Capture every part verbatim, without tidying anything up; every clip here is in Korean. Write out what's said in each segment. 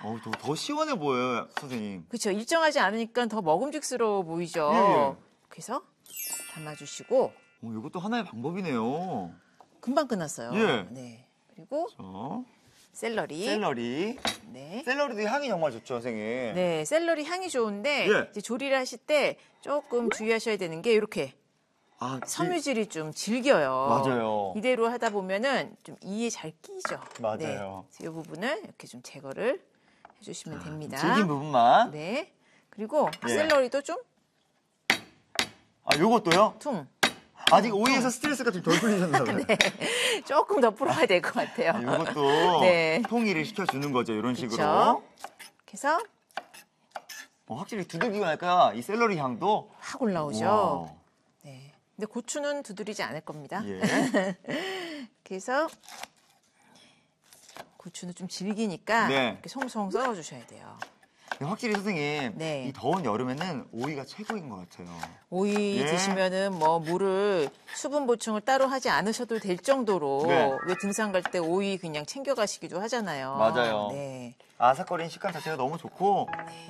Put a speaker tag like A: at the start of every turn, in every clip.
A: 어, 더, 더 시원해 보여요, 선생님.
B: 그렇죠. 일정하지 않으니까 더 먹음직스러워 보이죠.
A: 예, 예.
B: 그래서 담아주시고.
A: 어, 이것도 하나의 방법이네요.
B: 금방 끝났어요.
A: 예.
B: 네. 그리고
A: 저,
B: 샐러리.
A: 샐러리.
B: 네.
A: 샐러리도 향이 정말 좋죠, 선생님.
B: 네, 샐러리 향이 좋은데
A: 예.
B: 이제 조리를 하실 때 조금 주의하셔야 되는 게 이렇게
A: 아,
B: 섬유질이 좀 질겨요.
A: 맞아요.
B: 이대로 하다 보면은 좀 이에 잘 끼죠.
A: 맞아요.
B: 네. 그래서 이 부분을 이렇게 좀 제거를 해주시면 됩니다.
A: 질긴 부분만.
B: 네. 그리고
A: 예.
B: 샐러리도 좀
A: 아, 요것도요?
B: 퉁.
A: 아직 오이에서 스트레스가 좀 덜 풀리셨나 봐요.
B: 네. 조금 더 풀어야 될 것 같아요.
A: 아, 요것도
B: 네.
A: 통일을 시켜주는 거죠, 이런 식으로.
B: 그렇죠. 그래서
A: 어, 확실히 두들기고 나니까 이 샐러리 향도
B: 확 올라오죠.
A: 와.
B: 네. 근데 고추는 두드리지 않을 겁니다.
A: 예.
B: 그래서 고추는 좀 질기니까
A: 네.
B: 이렇게 송송 썰어주셔야 돼요.
A: 확실히 선생님,
B: 네.
A: 이 더운 여름에는 오이가 최고인 것 같아요.
B: 오이
A: 예.
B: 드시면은 뭐 물을 수분 보충을 따로 하지 않으셔도 될 정도로
A: 네.
B: 왜 등산 갈 때 오이 그냥 챙겨가시기도 하잖아요.
A: 맞아요.
B: 네.
A: 아삭거리는 식감 자체가 너무 좋고.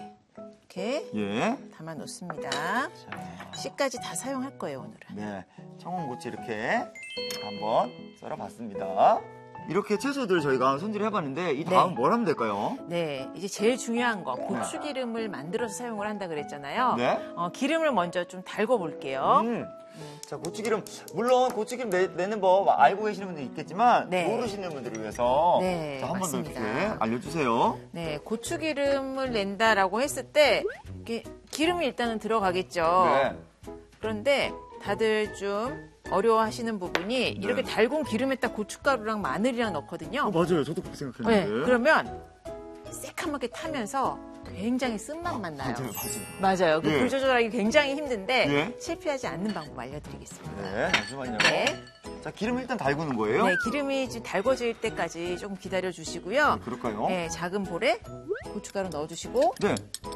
B: 이렇게
A: 예.
B: 담아 놓습니다.
A: 자,
B: 씨까지 다 사용할 거예요, 오늘은.
A: 네. 청원고추 이렇게 한번 썰어봤습니다. 이렇게 채소들 저희가 손질을 해봤는데 이 다음
B: 네.
A: 뭘 하면 될까요?
B: 네, 이제 제일 중요한 거 고추기름을 만들어서 사용을 한다 그랬잖아요.
A: 네.
B: 어, 기름을 먼저 좀 달궈 볼게요.
A: 음. 자, 고추기름. 물론 고추기름 내, 내는 법 알고 계시는 분들 있겠지만
B: 네.
A: 모르시는 분들을 위해서
B: 네,
A: 자, 한 번 더
B: 맞습니다.
A: 이렇게 알려주세요.
B: 네, 고추기름을 낸다라고 했을 때 이렇게 기름이 일단은 들어가겠죠.
A: 네.
B: 그런데 다들 좀 어려워하시는 부분이 이렇게 달군 기름에다 고춧가루랑 마늘이랑 넣거든요.
A: 어, 맞아요. 저도 그렇게
B: 네,
A: 생각했는데.
B: 그러면 새카맣게 타면서 굉장히 쓴맛만 나요.
A: 맞아요, 맞아요.
B: 맞아요. 그
A: 예.
B: 불 조절하기 굉장히 힘든데
A: 예.
B: 실패하지 않는 방법 알려드리겠습니다.
A: 네, 잠시만요.
B: 네.
A: 자, 기름 일단 달구는 거예요?
B: 네, 기름이 지금 달궈질 때까지 조금 기다려 주시고요.
A: 그럴까요?
B: 네, 작은 볼에 고춧가루 넣어주시고
A: 네.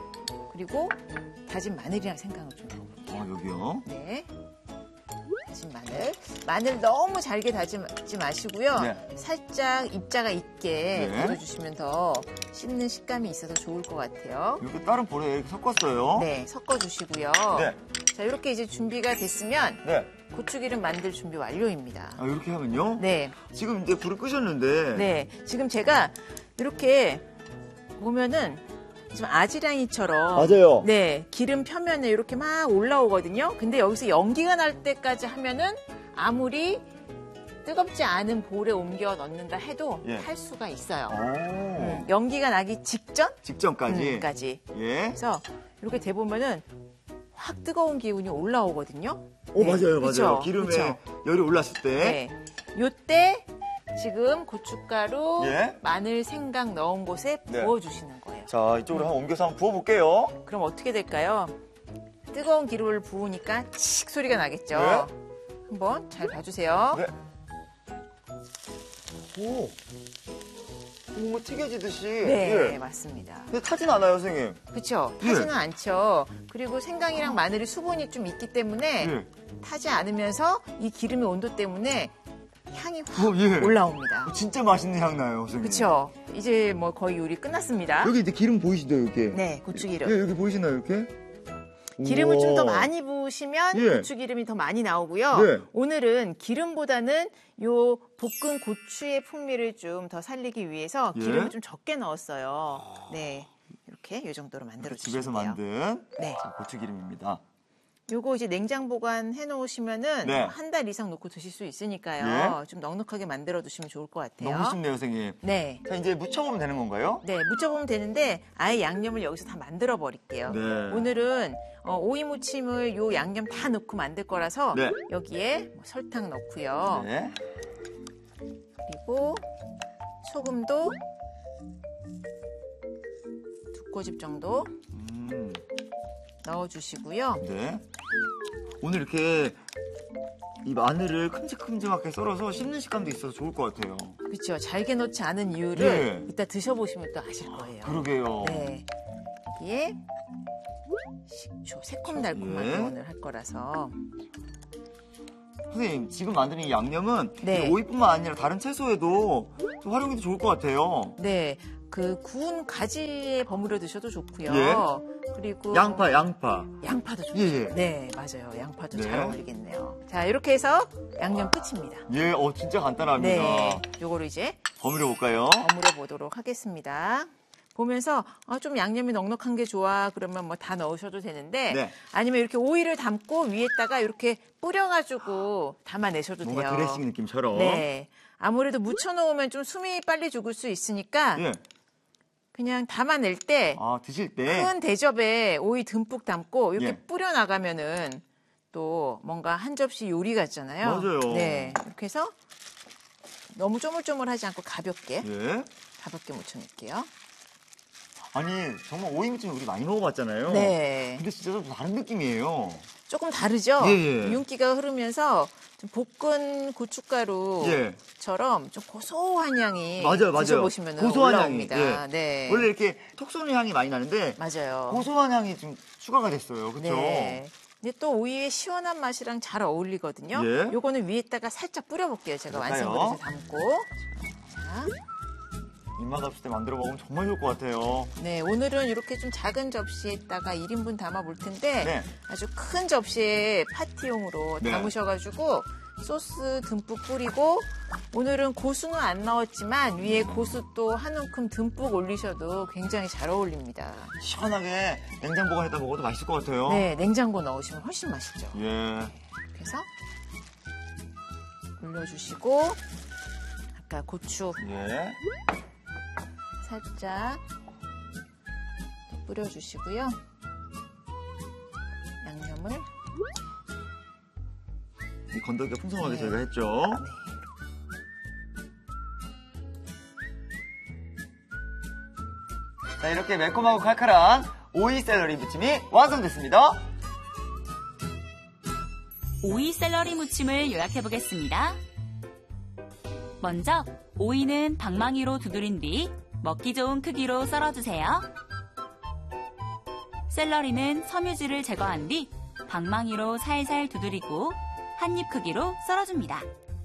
B: 그리고 다진 마늘이랑 생강을 좀 넣어볼게요.
A: 어, 여기요.
B: 네. 다진 마늘. 마늘 너무 잘게 다지지 마시고요.
A: 네.
B: 살짝 입자가 있게
A: 네.
B: 다져주시면 더 씹는 식감이 있어서 좋을 것 같아요.
A: 이렇게 다른 볼에 이렇게 섞었어요.
B: 네, 섞어주시고요.
A: 네.
B: 자, 이렇게 이제 준비가 됐으면
A: 네.
B: 고추기름 만들 준비 완료입니다.
A: 아, 이렇게 하면요?
B: 네.
A: 지금 이제 불을 끄셨는데.
B: 네. 지금 제가 이렇게 보면은 좀 아지랑이처럼
A: 맞아요.
B: 네, 기름 표면에 이렇게 막 올라오거든요. 근데 여기서 연기가 날 때까지 하면은 아무리 뜨겁지 않은 볼에 옮겨 넣는다 해도
A: 예.
B: 탈 수가 있어요.
A: 오.
B: 음, 연기가 나기 직전?
A: 직전까지.
B: 음, 까지.
A: 예.
B: 그래서 이렇게 대보면은 확 뜨거운 기운이 올라오거든요.
A: 오,
B: 네,
A: 맞아요, 맞아요.
B: 그쵸?
A: 기름에
B: 그쵸?
A: 열이 올랐을 때.
B: 네. 요때 지금 고춧가루,
A: 예.
B: 마늘, 생강 넣은 곳에
A: 네.
B: 부어주시는 거예요.
A: 자, 이쪽으로 한번 옮겨서 한번 부어볼게요.
B: 그럼 어떻게 될까요? 뜨거운 기름을 부으니까 칙 소리가 나겠죠.
A: 네.
B: 한번 잘 봐주세요.
A: 네. 오. 뭔가 튀겨지듯이.
B: 네,
A: 예.
B: 맞습니다.
A: 근데 타진 않아요, 선생님.
B: 그렇죠.
A: 예.
B: 타지는 않죠. 그리고 생강이랑 마늘이 수분이 좀 있기 때문에
A: 예.
B: 타지 않으면서 이 기름의 온도 때문에 향이 확
A: 어, 예.
B: 올라옵니다.
A: 어, 진짜 맛있는 향 나요, 선생님.
B: 그렇죠. 이제 뭐 거의 요리 끝났습니다.
A: 여기 이제 기름 보이시죠, 여기?
B: 네, 고추기름.
A: 예, 여기 보이시나요, 이렇게?
B: 기름을 좀 더
A: 우와.
B: 많이 부으시면
A: 예.
B: 고추기름이 더 많이 나오고요.
A: 네.
B: 오늘은 기름보다는 요 볶은 고추의 풍미를 좀 더 살리기 위해서
A: 예.
B: 기름을 좀 적게 넣었어요. 네, 이렇게 이 정도로 만들어 주시면
A: 집에서
B: 돼요.
A: 만든
B: 네.
A: 자, 고추기름입니다.
B: 요거 이제 냉장 보관해 놓으시면은
A: 네.
B: 한 달 이상 놓고 드실 수 있으니까요.
A: 예.
B: 좀 넉넉하게 만들어 두시면 좋을 것 같아요.
A: 너무 쉽네요, 선생님.
B: 네.
A: 자, 이제 무쳐보면 되는 건가요?
B: 네, 무쳐보면 되는데 아예 양념을 여기서 다 만들어 버릴게요.
A: 네.
B: 오늘은 어, 오이 무침을 요 양념 다 넣고 만들 거라서
A: 네.
B: 여기에 뭐 설탕 넣고요.
A: 네.
B: 그리고 소금도 두 꼬집 정도
A: 음,
B: 넣어주시고요.
A: 네. 오늘 이렇게 이 마늘을 큼직큼직하게 썰어서 씹는 식감도 있어서 좋을 것 같아요.
B: 그렇죠. 잘게 넣지 않은 이유를
A: 네.
B: 이따 드셔보시면 또 아실 거예요.
A: 그러게요.
B: 네. 여기에 식초, 새콤달콤하게
A: 예.
B: 오늘 할 거라서.
A: 선생님, 지금 만드는 이 양념은
B: 네.
A: 오이뿐만 아니라 다른 채소에도 좀 활용해도 좋을 것 같아요.
B: 네. 그 구운 가지에 버무려 드셔도 좋고요.
A: 예.
B: 그리고
A: 양파, 양파.
B: 양파도 좋죠.
A: 예, 예.
B: 네, 맞아요. 양파도
A: 네.
B: 잘 어울리겠네요. 자, 이렇게 해서 양념 끝입니다.
A: 예, 어, 진짜 간단합니다.
B: 네, 요거를 이제
A: 버무려 볼까요?
B: 버무려 보도록 하겠습니다. 보면서 아, 좀 양념이 넉넉한 게 좋아 그러면 뭐 다 넣으셔도 되는데
A: 네.
B: 아니면 이렇게 오이를 담고 위에다가 이렇게 뿌려가지고 담아내셔도
A: 뭔가
B: 돼요.
A: 드레싱 느낌처럼.
B: 네, 아무래도 묻혀놓으면 좀 숨이 빨리 죽을 수 있으니까
A: 예.
B: 그냥 담아낼 때
A: 아, 드실 때.
B: 큰 대접에 오이 듬뿍 담고 이렇게
A: 예.
B: 뿌려 나가면은 또 뭔가 한 접시 요리 같잖아요.
A: 맞아요.
B: 네, 이렇게 해서 너무 쪼물쪼물하지 않고 가볍게
A: 예.
B: 가볍게 묻혀낼게요.
A: 아니, 정말 오이무침 우리 많이 먹어봤잖아요.
B: 네,
A: 근데 진짜 좀 다른 느낌이에요.
B: 조금 다르죠.
A: 예, 예.
B: 윤기가 흐르면서 좀 볶은 고춧가루처럼
A: 예.
B: 좀 고소한 향이
A: 맞아요, 맞아요.
B: 드셔보시면
A: 고소한
B: 올라옵니다.
A: 향이. 예.
B: 네,
A: 원래 이렇게 톡 쏘는 향이 많이 나는데
B: 맞아요.
A: 고소한 향이 좀 추가가 됐어요. 그렇죠?
B: 네. 근데 또 오이의 시원한 맛이랑 잘 어울리거든요.
A: 예.
B: 요거는 위에다가 살짝 뿌려볼게요. 제가
A: 그럴까요?
B: 완성 그릇에 담고. 자,
A: 입맛 없을 때 만들어 먹으면 정말 좋을 것 같아요.
B: 네, 오늘은 이렇게 좀 작은 접시에다가 일 인분 담아 볼 텐데
A: 네.
B: 아주 큰 접시에 파티용으로
A: 네.
B: 담으셔가지고 소스 듬뿍 뿌리고 오늘은 고수는 안 넣었지만 위에 고수 또 한 움큼 듬뿍 올리셔도 굉장히 잘 어울립니다.
A: 시원하게 냉장 보관했다 먹어도 맛있을 것 같아요.
B: 네, 냉장고 넣으시면 훨씬 맛있죠.
A: 예.
B: 그래서 올려주시고 아까 고추
A: 예.
B: 살짝 뿌려주시고요. 양념을
A: 이 건더기가 풍성하게
B: 네.
A: 저희가 했죠. 자, 이렇게 매콤하고 칼칼한 오이 샐러리 무침이 완성됐습니다.
C: 오이 샐러리 무침을 요약해 보겠습니다. 먼저 오이는 방망이로 두드린 뒤 먹기 좋은 크기로 썰어주세요. 샐러리는 섬유질을 제거한 뒤 방망이로 살살 두드리고 한 입 크기로 썰어줍니다.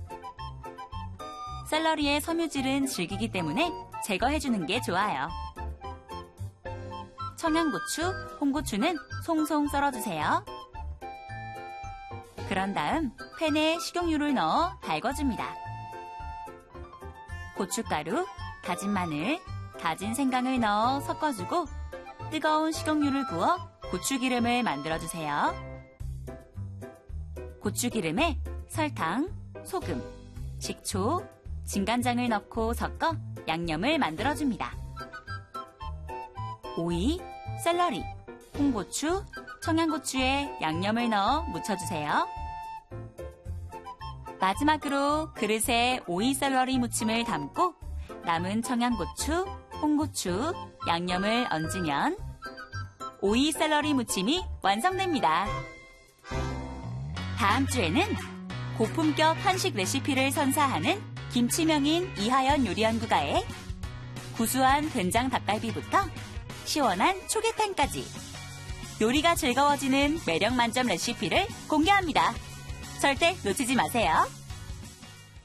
C: 샐러리의 섬유질은 질기기 때문에 제거해주는 게 좋아요. 청양고추, 홍고추는 송송 썰어주세요. 그런 다음 팬에 식용유를 넣어 달궈줍니다. 고춧가루, 다진 마늘, 다진 생강을 넣어 섞어주고 뜨거운 식용유를 부어 고추기름을 만들어주세요. 고추기름에 설탕, 소금, 식초, 진간장을 넣고 섞어 양념을 만들어줍니다. 오이, 샐러리, 홍고추, 청양고추에 양념을 넣어 묻혀주세요. 마지막으로 그릇에 오이 샐러리 무침을 담고 남은 청양고추, 홍고추, 양념을 얹으면 오이 샐러리 무침이 완성됩니다. 다음 주에는 고품격 한식 레시피를 선사하는 김치명인 이하연 요리연구가의 구수한 된장 닭갈비부터 시원한 초계탕까지 요리가 즐거워지는 매력 만점 레시피를 공개합니다. 절대 놓치지 마세요.